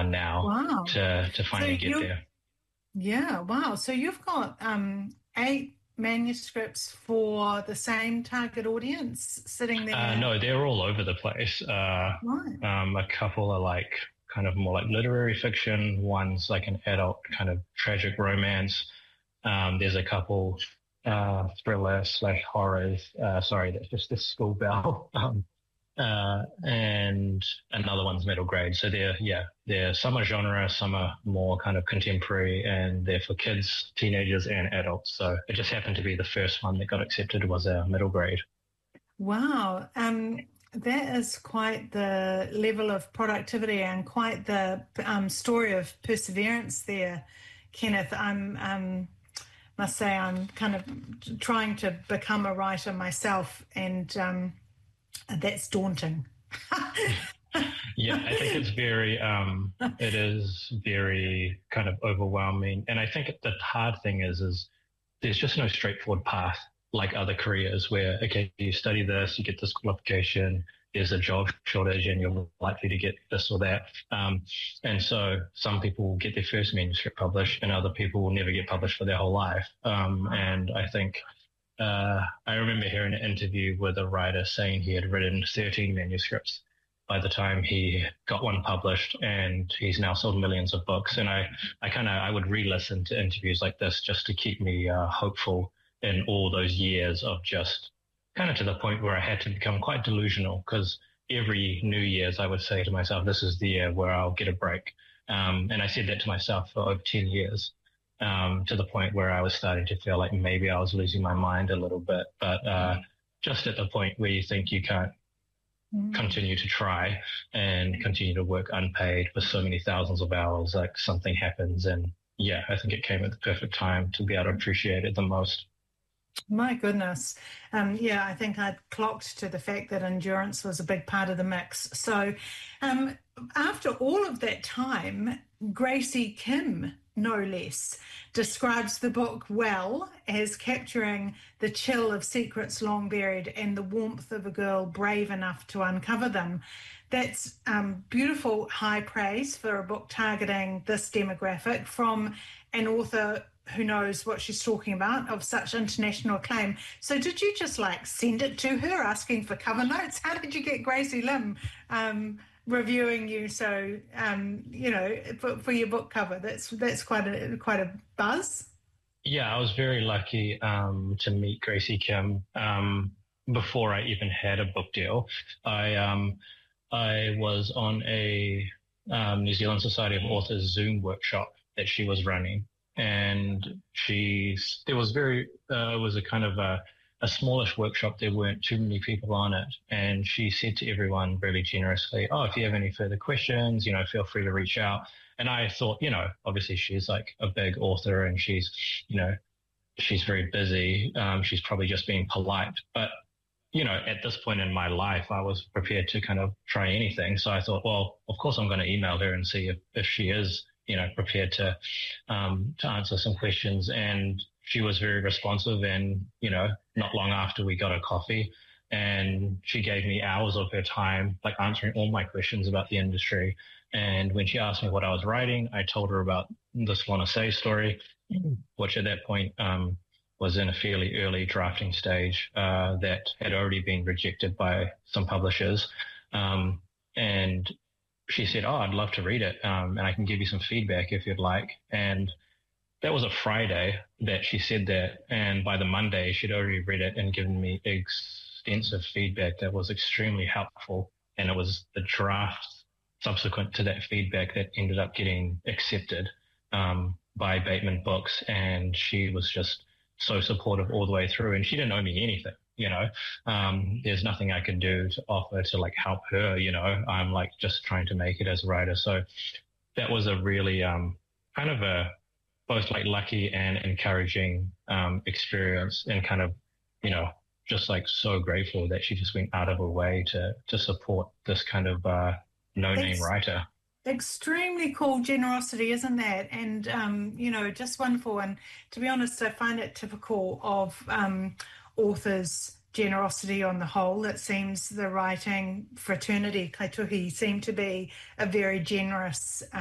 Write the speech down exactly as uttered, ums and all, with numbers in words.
uh, now Wow. to to So finally get you, there. yeah, wow. So you've got um, eight manuscripts for the same target audience sitting Uh, there. no, they're all over the place. Uh, Right. um, a couple are like kind of more like literary fiction. One's like an adult kind of tragic romance. Um, there's a couple uh, thriller slash horrors. Uh, sorry, that's just the school bell. Um, uh, and another one's middle grade. So they're, yeah, they're some are genre, some are more kind of contemporary, and they're for kids, teenagers, and adults. So it just happened to be the first one that got accepted was a middle grade. Wow. Um, that is quite the level of productivity and quite the um, story of perseverance there, Kenneth. I'm um, must say I'm kind of trying to become a writer myself, and um, that's daunting. Yeah, I think it's very, um, it is very kind of overwhelming. And I think the hard thing is, is there's just no straightforward path like other careers where, okay, you study this, you get this qualification, there's a job shortage and you're likely to get this or that. Um, and so some people will get their first manuscript published and other people will never get published for their whole life. Um, and I think, uh, I remember hearing an interview with a writer saying he had written thirteen manuscripts by the time he got one published, and he's now sold millions of books. And I, I kind of, I would re-listen to interviews like this just to keep me uh, hopeful in all those years of just kind of to the point where I had to become quite delusional because every New Year's I would say to myself, this is the year where I'll get a break. Um, and I said that to myself for over ten years, um, to the point where I was starting to feel like maybe I was losing my mind a little bit, but, uh, just at the point where you think you can't continue to try and continue to work unpaid for so many thousands of hours, like something happens. And yeah, I think it came at the perfect time to be able to appreciate it the most. My goodness. Um, yeah, I think I'd clocked to the fact that endurance was a big part of the mix. So, um, after all of that time, Gracie Kim, no less, describes the book well as capturing the chill of secrets long buried and the warmth of a girl brave enough to uncover them. That's um, beautiful high praise for a book targeting this demographic from an author who knows what she's talking about of such international acclaim. So did you just like send it to her asking for cover notes? How did you get Gracie Lim um, reviewing you? So um, you know, for, for your book cover, that's that's quite a quite a buzz. Yeah, I was very lucky um, to meet Gracie Kim um, before I even had a book deal. I um, I was on a um, New Zealand Society of Authors Zoom workshop that she was running, and she's there was very uh, it was a kind of a, a smallish workshop. There weren't too many people on it, and she said to everyone really generously, "Oh, if you have any further questions, you know, feel free to reach out." And I thought, you know, obviously she's like a big author, and she's, you know, she's very busy. Um, she's probably just being polite, but you know, at this point in my life, I was prepared to kind of try anything. So I thought, well, of course I'm going to email her and see if, if she is, you know, prepared to, um, to answer some questions. And she was very responsive, and, you know, not long after we got a coffee, and she gave me hours of her time, like answering all my questions about the industry. And when she asked me what I was writing, I told her about the Swana Say story, which at that point, um, was in a fairly early drafting stage, uh, that had already been rejected by some publishers. Um, and she said, "Oh, I'd love to read it. Um, and I can give you some feedback if you'd like." And that was a Friday that she said that. And by the Monday, she'd already read it and given me extensive feedback that was extremely helpful. And it was the drafts subsequent to that feedback that ended up getting accepted, um, by Bateman Books. And she was just so supportive all the way through, and she didn't owe me anything, you know. Um, there's nothing I could do to offer to like help her, you know. I'm like just trying to make it as a writer. So that was a really, um, kind of a, both like lucky and encouraging, um, experience, and kind of, you know, just like so grateful that she just went out of her way to, to support this kind of, uh, no name It's writer. extremely cool generosity, isn't that? And um, you know, just wonderful. And to be honest, I find it typical of um, authors' generosity on the whole. It seems the writing fraternity, Kaituhi, seem to be a very generous